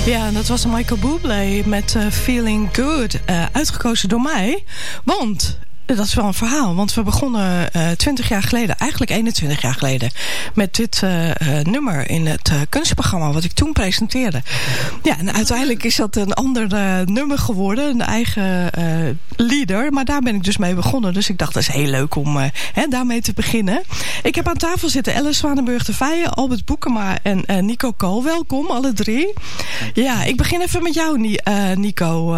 Ja, en dat was Michael Bublé met Feeling Good. Uitgekozen door mij. Want dat is wel een verhaal. Want we begonnen 20 jaar geleden, eigenlijk 21 jaar geleden, met dit nummer in het kunstprogramma wat ik toen presenteerde. Ja, en uiteindelijk is dat een ander nummer geworden. Een eigen lieder. Maar daar ben ik dus mee begonnen. Dus ik dacht, dat is heel leuk om daarmee te beginnen. Ik heb aan tafel zitten Alice Zwanenburg de Vijen, Albert Boekema en Nico Kool. Welkom, alle drie. Ja, ik begin even met jou, Nico.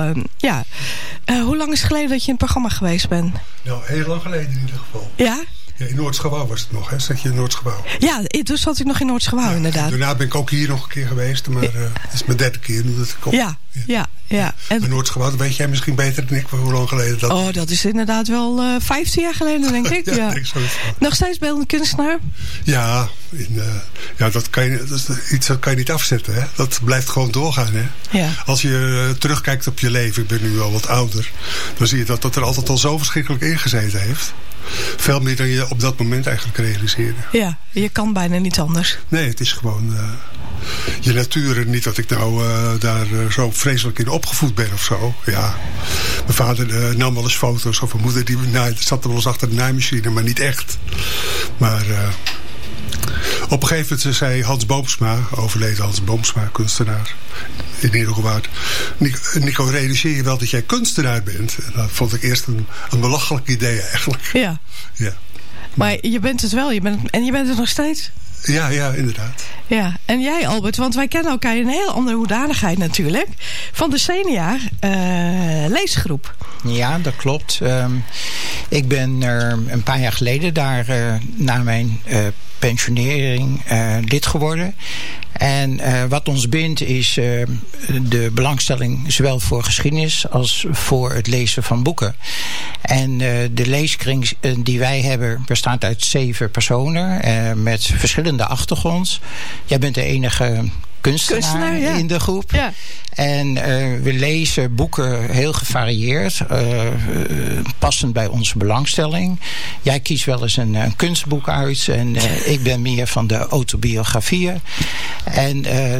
Hoe lang is het geleden dat je in het programma geweest bent? Nou, heel lang geleden in ieder geval. Ja? Ja, in Noordsgebouw was het nog, hè? Zat je in Noordsgebouw? Ja, dus zat ik nog in Noordsgebouw, inderdaad. Daarna ben ik ook hier nog een keer geweest, maar het is mijn 3e keer nu dat ik kom. Ja. En Noordsgebouw, weet jij misschien beter dan ik hoe lang geleden dat is? Oh, dat is inderdaad wel 15 jaar geleden, denk ik. Ja. Nog steeds beeldend kunstenaar? Ja, dat is iets dat kan je niet afzetten. Hè? Dat blijft gewoon doorgaan. Hè? Ja. Als je terugkijkt op je leven, ik ben nu al wat ouder, dan zie je dat er altijd al zo verschrikkelijk ingezeten heeft. Veel meer dan je op dat moment eigenlijk realiseerde. Ja, je kan bijna niet anders. Nee, het is gewoon je natuur. Niet dat ik nou daar zo vreselijk in opgevoed ben of zo. Ja. Mijn vader nam wel eens foto's. Of mijn moeder die zat er wel eens achter de naaimachine. Maar niet echt. Maar op een gegeven moment zei Hans Boomsma, overleden Hans Boomsma, kunstenaar in Heerhugowaard. Nico, realiseer je wel dat jij kunstenaar bent? En dat vond ik eerst een belachelijk idee eigenlijk. Ja. Maar je bent het wel. Je bent het nog steeds. Ja, inderdaad. Ja, en jij Albert, want wij kennen elkaar in een heel andere hoedanigheid natuurlijk. Van de Senia leesgroep. Ja, dat klopt. Ik ben er een paar jaar geleden daar na mijn pensionering lid geworden. En wat ons bindt is de belangstelling zowel voor geschiedenis als voor het lezen van boeken. En de leeskring die wij hebben bestaat uit 7 personen met verschillende achtergronds. Jij bent de enige kunstenaar ja. in de groep. Ja. En we lezen boeken heel gevarieerd, passend bij onze belangstelling. Jij kiest wel eens een kunstboek uit en ik ben meer van de autobiografieën. En